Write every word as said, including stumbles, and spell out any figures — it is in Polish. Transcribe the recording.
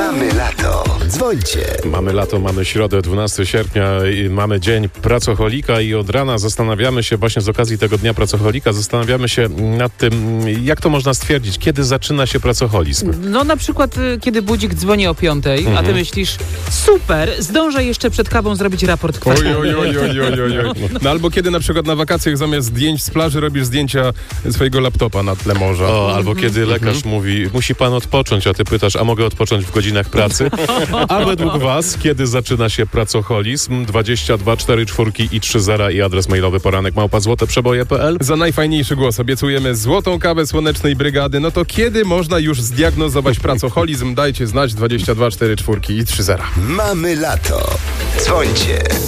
Mamy lato. Dzwońcie. Mamy lato, mamy środę, dwunastego sierpnia, i mamy dzień pracocholika i od rana zastanawiamy się właśnie z okazji tego dnia pracocholika, zastanawiamy się nad tym, jak to można stwierdzić, kiedy zaczyna się pracoholizm. No na przykład, y, kiedy budzik dzwoni o piątej, Mhm. a ty myślisz, super, zdążę jeszcze przed kawą zrobić raport Oj, kwasowy. oj, oj, oj, oj, oj, oj. No albo kiedy na przykład na wakacjach zamiast zdjęć z plaży robisz zdjęcia swojego laptopa na tle morza. O, albo kiedy lekarz mówi, musi pan odpocząć, a ty pytasz, a mogę odpocząć w godzinach pracy? A według was, kiedy zaczyna się pracoholizm? dwadzieścia dwa cztery cztery i trzy zera i adres mailowy poranek małpa złote przeboje kropka p l. Za najfajniejszy głos obiecujemy złotą kawę Słonecznej Brygady. No to kiedy można już zdiagnozować pracoholizm? Dajcie znać dwadzieścia dwa cztery cztery i trzy zera. Mamy lato. Dzwońcie.